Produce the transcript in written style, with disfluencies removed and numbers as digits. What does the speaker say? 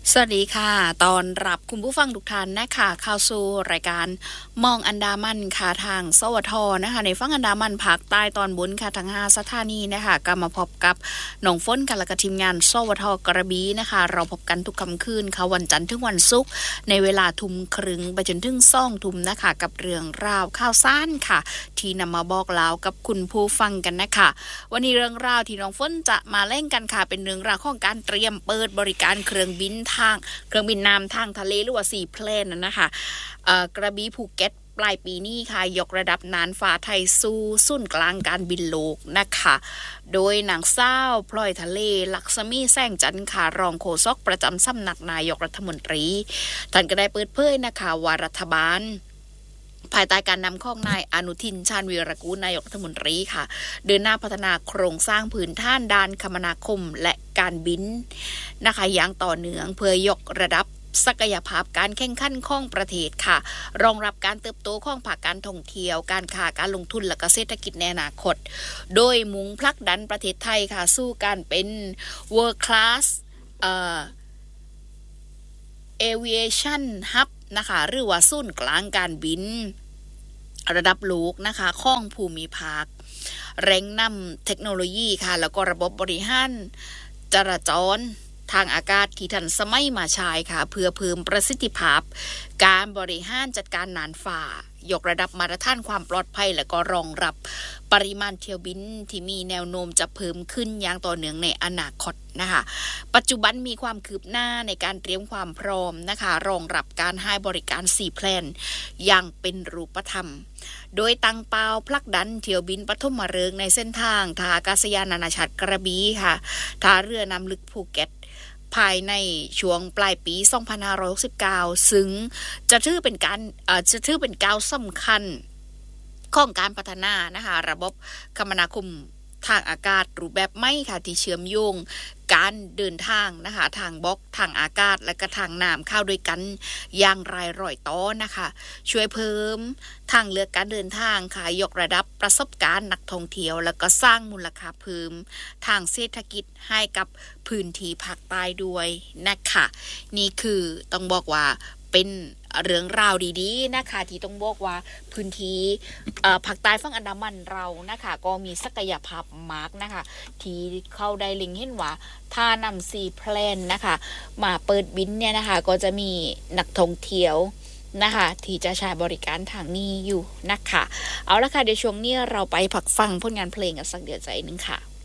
สวัสดีค่ะตอนรับคุณผู้ฟังทุกท่านนะคะเข้าสู่รายการมองอันดามันค่ะทางสวทนะคะในฝั่งอันดามันภาคใต้ตอนบนค่ะทั้ง5สถานีนะคะก็มาพบกับน้องฝนกันและก็ทีมงานสวทกระบี่นะคะเราพบกันทุกค่ำคืนค่ะวันจันทร์ถึงวันศุกร์ในเวลาทุ่มครึ่งไปจนถึง20:00 นนะคะกับเรื่องราวข่าวสารค่ะที่นำมาบอกเล่ากับคุณผู้ฟังกันนะคะวันนี้เรื่องราวที่น้องฝนจะมาเล่นกันค่ะเป็นเรื่องราวของการเตรียมเปิดบริการเครื่องบินน้ำทางทะเลหรือว่าซีเพลนนะคะกระบี่ภูเก็ตปลายปีนี้ค่ะยกระดับน่านฟ้าไทยสู่ศูนย์กลางการบินโลกนะคะโดยนางสาวพลอยทะเลลักษมีแสงจันทร์ค่ะรองโฆษกประจำสำนักนายกรัฐมนตรีท่านก็ได้เปิดเผยนะคะว่ารัฐบาลภายใต้การนำของนายอนุทินชาญวีรกูลนายกรัฐมนตรีค่ะเดินหน้าพัฒนาโครงสร้างพื้นฐานด้านคมนาคมและการบินนะคะอย่างต่อเนื่องเพื่อยกระดับศักยภาพการแข่งขันของประเทศค่ะรองรับการเติบโตของภาคการท่องเที่ยวการค้าการลงทุนและก็เศรษฐกิจในอนาคตโดยมุ่งผลักดันประเทศไทยค่ะสู่การเป็น World Class Aviation Hub นะคะหรือว่าศูนย์กลางการบินระดับโลกนะคะของภูมิภาคแรงนำเทคโนโลยีค่ะแล้วก็ระบบบริหารจราจรทางอากาศที่ทันสมัยมาใช้ค่ะเพื่อเพิ่มประสิทธิภาพการบริหารจัดการน่านฟ้ายกระดับมาตรฐานความปลอดภัยและก็รองรับปริมาณเที่ยวบินที่มีแนวโน้มจะเพิ่มขึ้นอย่างต่อเนื่องในอนาคตนะคะปัจจุบันมีความคืบหน้าในการเตรียมความพร้อมนะคะรองรับการให้บริการซีแพลนอย่างเป็นรูปธรรมโดยตั้งเป้าผลักดันเที่ยวบินปฐมฤกษ์ในเส้นทางท่าอากาศยานนานาชาติกระบี่ค่ะท่าเรือน้ำลึกภูเก็ตภายในช่วงปลายปี2569ซึ่งจะถือเป็นก้าวสำคัญของการพัฒนานะคะระบบคมนาคมทางอากาศรูปแบบใหม่ค่ะที่เชื่อมโยงการเดินทางนะคะทางบกทางอากาศและก็ทางน้ำเข้าด้วยกันอย่างรายร้อยต่อนะคะช่วยเพิ่มทางเลือกการเดินทางค่ะยกระดับประสบการณ์นักท่องเที่ยวแล้วก็สร้างมูลค่าเพิ่มทางเศรษฐกิจให้กับพื้นที่ภาคใต้ด้วยนะคะนี่คือต้องบอกว่าเป็นเรื่องราวดีๆนะคะที่ต้องบอกว่าพื้นที่ภาคใต้ฝั่งอันดามันเรานะคะก็มีศักยภาพมากนะคะที่เข้าได้เล็งเห็นว่าถ้านำซีแพลนนะคะมาเปิดบินเนี่ยนะคะก็จะมีนักท่องเที่ยวนะคะที่จะใช้บริการทางนี้อยู่นะคะเอาละค่ะเดี๋ยวช่วงนี้เราไปพักฟังผลงานเพลงกันสักเดี๋ยวใจนึงค่ะ